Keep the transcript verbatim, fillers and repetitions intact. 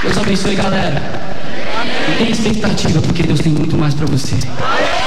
Deus abençoe, galera. E tem expectativa, porque Deus tem muito mais pra você.